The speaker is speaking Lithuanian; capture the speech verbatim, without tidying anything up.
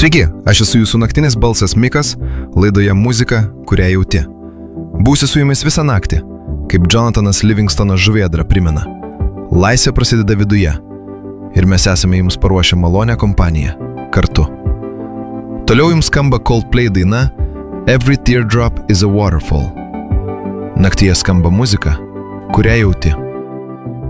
Sveiki, aš esu jūsų naktinis balsas Mikas, laidoje muzika, kurią jauti. Būsiu su jumis visą naktį, kaip Jonathanas Livingstonas žuvėdra primena. Laisvė prasideda viduje ir mes esame jums paruošę malonę kompaniją kartu. Toliau jums skamba Coldplay daina Every Teardrop is a Waterfall. Naktyje skamba muzika, kurią jauti.